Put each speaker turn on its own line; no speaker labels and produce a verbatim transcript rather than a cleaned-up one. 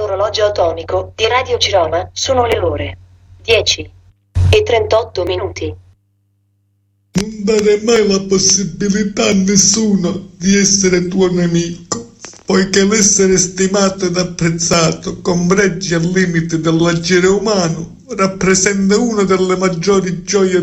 dall'orologio atomico di Radio Ciroma sono le ore dieci e trentotto minuti.
Non dare mai la possibilità a nessuno di essere tuo nemico, poiché l'essere stimato ed apprezzato, con pregi al limite dell'agire umano, rappresenta una delle maggiori gioie